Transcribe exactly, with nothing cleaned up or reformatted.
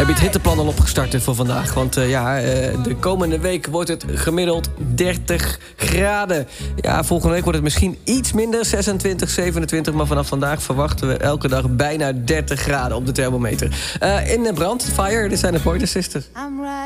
Heb je het hitteplan al opgestart voor vandaag? Want uh, ja, uh, de komende week wordt het gemiddeld dertig graden. Ja, volgende week wordt het misschien iets minder, zesentwintig, zevenentwintig... maar vanaf vandaag verwachten we elke dag bijna dertig graden op de thermometer. Uh, in de brand, fire, dit zijn de Pointer Sisters.